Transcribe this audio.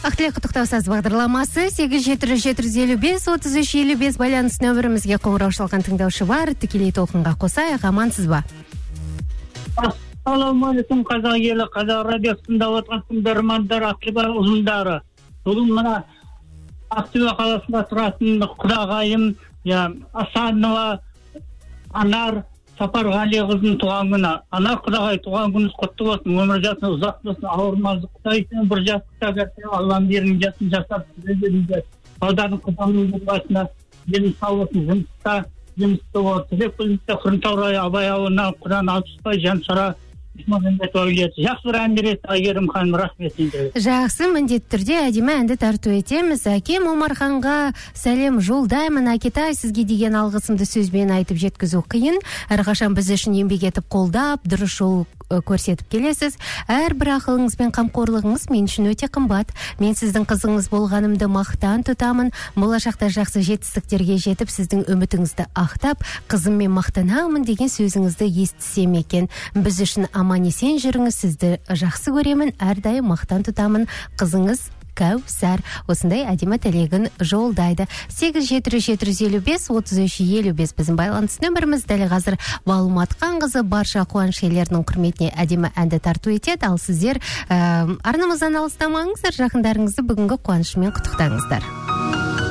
Ақтілек құттықтау саз бағдарламасы 8-7-755-33-55 байланыс нөмірімізге қоңырау шалған тыңдаушы бар. Тікелей толқынға қосайық, амансыз ба? Ассалаумағалейкум, қазақ елі, қазақ радиосында отырған тыңдармандар, Ақтөбе ұжымдары. Бүгін мына Ақтөбе қаласында тұратын құдағайым, Асанова Анар Сапарғалиқызының туған күні. Анар құдағай, туған күніңіз құтты болсын, өмір жасын ұзақ болсын, ауырмазды құттайсың, бір жастықта берсе, Аллам берін жасын жасап, сіздеріңізді балдардың құдағының басына елін сау болсын, жұмыста болады. Тілек білімді Құрынтаурай Абай ауылына Құдан Алпысбай Жансара жақсы бір ән береді, Айгерім ханым, рахмет. Жақсы, міндетті түрде әдемі әнді тарту етеміз. Әкем Омарханға сәлем жолдаймын. Әкетай, сізге деген алғысымды сөзбен айтып жеткізу қиын. Әрқашан біз үшін еңбек етіп қолдап, дұрыс жол көрсетіп келесіз. Әрбір ақылыңыз бен қамқорлығыңыз мен үшін өте қымбат. Мен сіздің қызыңыз болғанымды мақтан тұтамын. Болашақта жақсы жетістіктерге жетіп, сіздің үмітіңізді ақтап, қызыммен мақтанамын деген сөзіңізді естісем екен. Біз үшін аман есен жүріңіз, сізді жақсы көремін, әрдайым мақтан тұтамын, қызыңыз Кәусар. Осындай әдемі тілегін жолдайды. 8-7-755-33-55 біздің байланыс нөміріміз. Дәл қазір Балумат Қанқызы барша қуаныш иелерінің құрметіне әдемі әнді тарту етеді. Ал сіздер арнамыздан алыстамаңыздар, жақындарыңызды бүгінгі қуанышымен құттықтаңыздар.